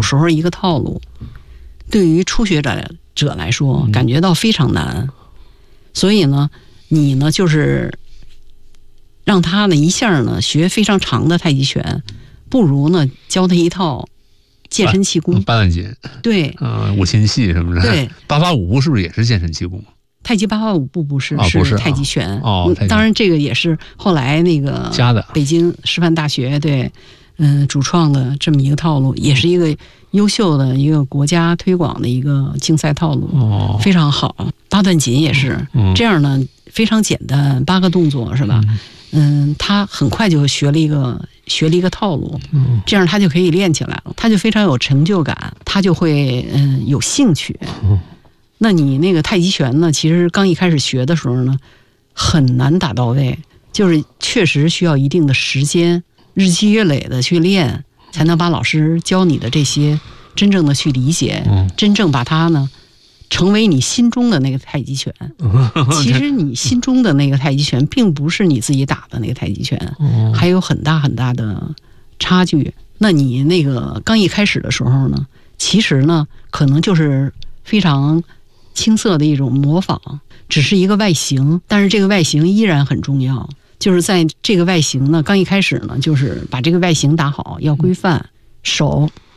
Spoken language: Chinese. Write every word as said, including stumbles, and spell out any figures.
时候一个套路，对于初学者者来说感觉到非常难，嗯、所以呢，你呢就是让他呢一下呢学非常长的太极拳，不如呢教他一套健身气功。 八段锦， 对， 呃，五禽戏什么的。 对， 八八五步是不是也是健身气功？ 太极八八五步不是， 哦、 是太极拳。 哦， 当然这个也是后来那个加的北京师范大学对，嗯、呃，主创的这么一个套路，也是一个优秀的一个国家推广的一个竞赛套路， 哦， 非常好。八段锦也是、嗯、这样呢，非常简单，八个动作是吧？嗯。嗯，他很快就学了一个学了一个套路，嗯，这样他就可以练起来了，他就非常有成就感，他就会嗯有兴趣。嗯，那你那个太极拳呢，其实刚一开始学的时候呢，很难打到位，就是确实需要一定的时间，日积月累的去练，才能把老师教你的这些真正的去理解，嗯，真正把它呢。成为你心中的那个太极拳，其实你心中的那个太极拳并不是你自己打的那个太极拳，还有很大很大的差距。那你那个刚一开始的时候呢，其实呢可能就是非常青涩的一种模仿，只是一个外形，但是这个外形依然很重要。就是在这个外形呢，刚一开始呢，就是把这个外形打好，要规范，手